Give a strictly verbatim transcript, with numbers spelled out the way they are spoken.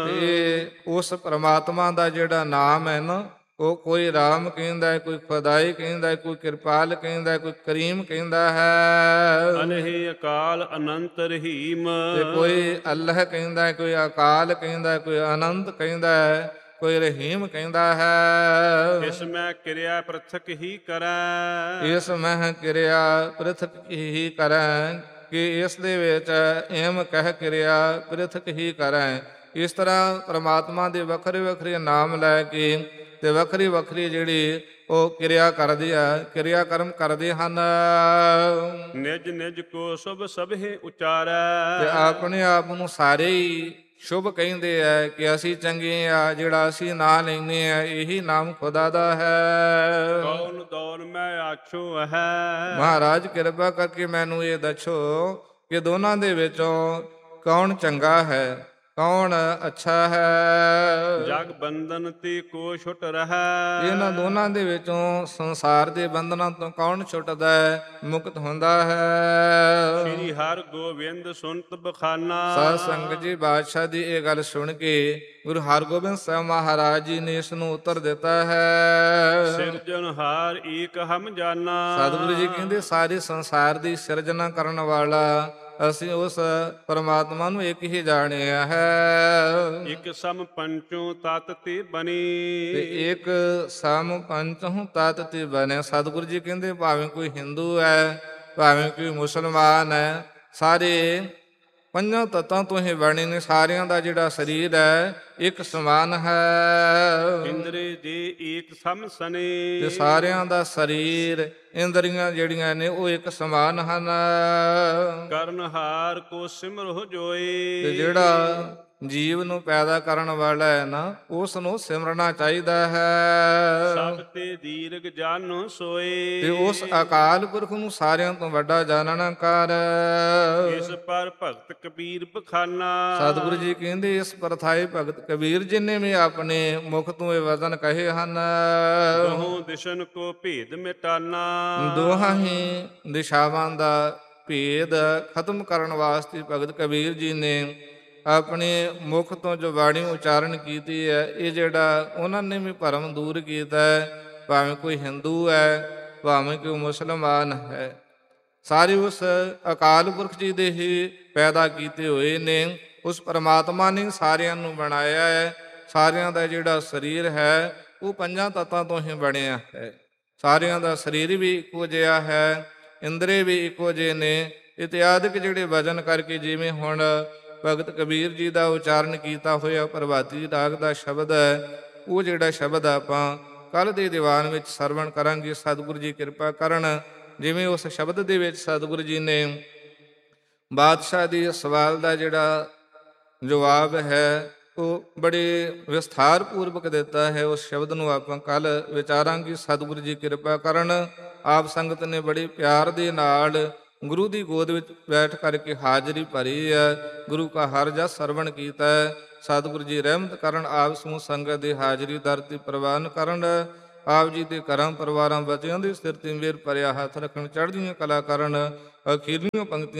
ਤੇ ਉਸ ਪਰਮਾਤਮਾ ਦਾ ਜਿਹੜਾ ਨਾਮ ਹੈ ਨਾ, ਉਹ ਕੋਈ ਰਾਮ ਕਹਿੰਦਾ, ਕੋਈ ਖੁਦਾਈ ਕਹਿੰਦਾ, ਕੋਈ ਕਿਰਪਾਲ ਕਹਿੰਦਾ, ਕੋਈ ਕਰੀਮ ਕਹਿੰਦਾ ਹੈ। ਅਨਹੀ ਅਕਾਲ ਅਨੰਤ ਰਹੀਮ। ਤੇ ਕੋਈ ਅੱਲ੍ਹ ਕਹਿੰਦਾ, ਕੋਈ ਅਕਾਲ ਕਹਿੰਦਾ, ਕੋਈ ਅਨੰਤ ਕਹਿੰਦਾ, ਕੋਈ ਰਹੀਮ ਕਹਿੰਦਾ ਹੈ। ਇਸ ਮੈਂ ਕਿਰਿਆ ਪ੍ਰਥਕ ਹੀ ਕਰੈ। ਇਸ ਮਹਿ ਕਿਰਿਆ ਪ੍ਰਥਕ ਹੀ ਕਰੈ, ਕਿ ਇਸ ਦੇ ਵਿੱਚ ਏਮ ਕਹਿ ਕਿਰਿਆ ਪ੍ਰਥਕ ਹੀ ਕਰੈ। ਇਸ ਤਰ੍ਹਾਂ ਪਰਮਾਤਮਾ ਦੇ ਵੱਖਰੇ ਵੱਖਰੇ ਨਾਮ ਲੈ ਕੇ ਤੇ ਵੱਖਰੀ ਵੱਖਰੀ ਜਿਹੜੀ ਉਹ ਕਿਰਿਆ ਕਰਦੇ ਆ, ਕਿਰਿਆ ਕਰਮ ਕਰਦੇ ਹਨ। ਨਿਜ ਨਿਜ ਕੋ ਸ਼ੁਭ ਸਭੇ ਉਚਾਰੈ। ਤੇ ਆਪਣੇ ਆਪ ਨੂੰ ਸਾਰੇ ਹੀ ਸ਼ੁਭ ਕਹਿੰਦੇ ਆ ਕਿ ਅਸੀਂ ਚੰਗੇ ਆ। ਜਿਹੜਾ ਅਸੀਂ ਨਾਂ ਲੈਂਦੇ ਆ ਇਹੀ ਨਾਮ ਖੁਦਾ ਦਾ ਹੈ। ਕੌਣ ਦੌਰ ਮੈਂ ਆਛੋ ਹੈ। ਮਹਾਰਾਜ ਕਿਰਪਾ ਕਰਕੇ ਮੈਨੂੰ ਇਹ ਦੱਸੋ ਕਿ ਦੋਨਾਂ ਦੇ ਵਿੱਚੋਂ ਕੌਣ ਚੰਗਾ ਹੈ, ਕੌਣ ਅੱਛਾ ਹੈ। ਜਗ ਬੰਧਨ ਤੇ ਕੋ ਛੁਟ ਰਹੈ। ਇਹਨਾਂ ਦੋਨਾਂ ਦੇ ਵਿੱਚੋਂ ਸੰਸਾਰ ਦੇ ਬੰਧਨਾਂ ਤੋਂ ਕੌਣ ਛੁੱਟਦਾ ਹੈ, ਮੁਕਤ ਹੁੰਦਾ ਹੈ। ਸ੍ਰੀ ਹਰਿ ਗੋਬਿੰਦ ਸੁਨਤ ਬਖਾਨਾ। ਸਾਧ ਸੰਗਤ ਜੀ, ਬਾਦਸ਼ਾਹ ਦੀ ਇਹ ਗੱਲ ਸੁਣ ਕੇ ਗੁਰੂ ਹਰਗੋਬਿੰਦ ਸਾਹਿਬ ਮਹਾਰਾਜ ਜੀ ਨੇ ਇਸ ਨੂੰ ਉੱਤਰ ਦਿੱਤਾ ਹੈ। ਸਿਰਜਣਹਾਰ ਏਕ ਹਮ ਜਾਨਾ। ਸਤਿਗੁਰੂ ਜੀ ਕਹਿੰਦੇ ਸਾਰੇ ਸੰਸਾਰ ਦੀ ਸਿਰਜਣਾ ਕਰਨ ਵਾਲਾ ਅਸੀਂ ਉਸ ਪਰਮਾਤਮਾ ਨੂੰ ਇੱਕ ਹੀ ਜਾਣਿਆ ਹੈ। ਇਕ ਸਮ ਪੰਚੋਂ ਤਤ ਤੇ ਬਣੀ। ਤੇ ਇੱਕ ਸਮ ਪੰਚੋਂ ਤਤ ਤੇ ਬਣੇ। ਸਤਿਗੁਰੂ ਜੀ ਕਹਿੰਦੇ ਭਾਵੇਂ ਕੋਈ ਹਿੰਦੂ ਹੈ, ਭਾਵੇਂ ਕੋਈ ਮੁਸਲਮਾਨ ਹੈ, ਸਾਰੇ ਪੰਜਾਂ ਤੱਤਾਂ ਤੋਂ ਹੀ ਬਣੇ ਨੇ। ਸਾਰਿਆਂ ਦਾ ਜਿਹੜਾ ਸਰੀਰ ਹੈ ਇੱਕ ਸਮਾਨ ਹੈ। ਇੰਦਰੇ ਦੇ ਏਕ ਸਮ ਸਨੇ। ਤੇ ਸਾਰਿਆਂ ਦਾ ਸਰੀਰ, ਇੰਦਰੀਆਂ ਜਿਹੜੀਆਂ ਨੇ ਉਹ ਇੱਕ ਸਮਾਨ ਹਨ। ਕਰਨਹਾਰ ਕੋ ਸਿਮਰਹੁ ਜੋਏ। ਤੇ ਜਿਹੜਾ ਜੀਵ ਨੂੰ ਪੈਦਾ ਕਰਨ ਵਾਲਾ ਹੈ ਨਾ, ਉਸ ਨੂੰ ਸਿਮਰਨਾ ਚਾਹੀਦਾ ਹੈ। ਸਭ ਤੇ ਦੀਰਘ ਜਾਨੋ ਸੋਏ। ਤੇ ਉਸ ਅਕਾਲ ਪੁਰਖ ਨੂੰ ਸਾਰਿਆਂ ਤੋਂ ਵੱਡਾ ਜਾਣਨ ਕਰ। ਇਸ ਪਰ ਭਗਤ ਕਬੀਰ ਬਖਾਨਾ। ਸਤਿਗੁਰੂ ਜੀ ਕਹਿੰਦੇ ਇਸ ਪਰਥਾਏ ਭਗਤ ਕਬੀਰ ਜੀ ਨੇ ਵੀ ਆਪਣੇ ਮੁਖ ਤੋਂ ਇਹ ਵਚਨ ਕਹੇ ਹਨ। ਦੋਹਾਂ ਦਿਸ਼ਨ ਕੋ ਭੇਦ ਮਿਟਾਨਾ। ਦੋਹਾਂ ਹੀ ਦਿਸ਼ਾਵਾਂ ਦਾ ਭੇਦ ਖਤਮ ਕਰਨ ਵਾਸਤੇ ਭਗਤ ਕਬੀਰ ਜੀ ਨੇ ਆਪਣੇ ਮੁਖ ਤੋਂ ਜੋ ਬਾਣੀ ਉਚਾਰਨ ਕੀਤੀ ਹੈ, ਇਹ ਜਿਹੜਾ ਉਹਨਾਂ ਨੇ ਵੀ ਭਰਮ ਦੂਰ ਕੀਤਾ ਹੈ। ਭਾਵੇਂ ਕੋਈ ਹਿੰਦੂ ਹੈ, ਭਾਵੇਂ ਕੋਈ ਮੁਸਲਮਾਨ ਹੈ, ਸਾਰੇ ਉਸ ਅਕਾਲ ਪੁਰਖ ਜੀ ਦੇ ਹੀ ਪੈਦਾ ਕੀਤੇ ਹੋਏ ਨੇ। ਉਸ ਪਰਮਾਤਮਾ ਨੇ ਸਾਰਿਆਂ ਨੂੰ ਬਣਾਇਆ ਹੈ। ਸਾਰਿਆਂ ਦਾ ਜਿਹੜਾ ਸਰੀਰ ਹੈ ਉਹ ਪੰਜਾਂ ਤੱਤਾਂ ਤੋਂ ਹੀ ਬਣਿਆ ਹੈ। ਸਾਰਿਆਂ ਦਾ ਸਰੀਰ ਵੀ ਇੱਕੋ ਜਿਹਾ ਹੈ, ਇੰਦਰੇ ਵੀ ਇੱਕੋ ਜਿਹੇ ਨੇ। ਇਤਿਆਦਿਕ ਜਿਹੜੇ ਵਜਨ ਕਰਕੇ, ਜਿਵੇਂ ਹੁਣ ਭਗਤ ਕਬੀਰ ਜੀ ਦਾ ਉਚਾਰਨ ਕੀਤਾ ਹੋਇਆ ਪ੍ਰਭਾਤੀ ਰਾਗ ਦਾ ਸ਼ਬਦ ਹੈ, ਉਹ ਜਿਹੜਾ ਸ਼ਬਦ ਆਪਾਂ ਕੱਲ੍ਹ ਦੇ ਦੀਵਾਨ ਵਿੱਚ ਸਰਵਣ ਕਰਾਂਗੇ। ਸਤਿਗੁਰੂ ਜੀ ਕਿਰਪਾ ਕਰਨ। ਜਿਵੇਂ ਉਸ ਸ਼ਬਦ ਦੇ ਵਿੱਚ ਸਤਿਗੁਰੂ ਜੀ ਨੇ ਬਾਦਸ਼ਾਹ ਦੀ ਸਵਾਲ ਦਾ ਜਿਹੜਾ ਜਵਾਬ ਹੈ ਉਹ ਬੜੇ ਵਿਸਥਾਰ ਪੂਰਵਕ ਦਿੱਤਾ ਹੈ। ਉਸ ਸ਼ਬਦ ਨੂੰ ਆਪਾਂ ਕੱਲ੍ਹ ਵਿਚਾਰਾਂਗੇ। ਸਤਿਗੁਰੂ ਜੀ ਕਿਰਪਾ ਕਰਨ। ਆਪ ਸੰਗਤ ਨੇ ਬੜੇ ਪਿਆਰ ਦੇ ਨਾਲ ਗੁਰੂ ਦੀ ਗੋਦ ਵਿੱਚ ਬੈਠ ਕਰਕੇ ਹਾਜ਼ਰੀ ਭਰੀ ਹੈ, ਗੁਰੂ ਕਾ ਹਰ ਜਸ ਸਰਵਣ ਕੀਤਾ ਹੈ। ਸਤਿਗੁਰੂ ਜੀ ਰਹਿਮਤ ਕਰਨ, ਆਪ ਸਮੂਹ ਸੰਗਤ ਦੀ ਹਾਜ਼ਰੀ ਦਰ ਤੇ ਪ੍ਰਵਾਨ ਕਰਨ। ਆਪ ਜੀ ਦੇ ਘਰਾਂ ਪਰਿਵਾਰਾਂ ਬੱਚਿਆਂ ਦੀ ਸਿਰ ਤੇ ਮਿਹਰ ਭਰਿਆ ਹੱਥ ਰੱਖਣ, ਚੜ੍ਹਦੀਆਂ ਕਲਾ ਕਰਨ। ਅਖੀਰਲੀਆਂ ਪੰਕਤੀਆਂ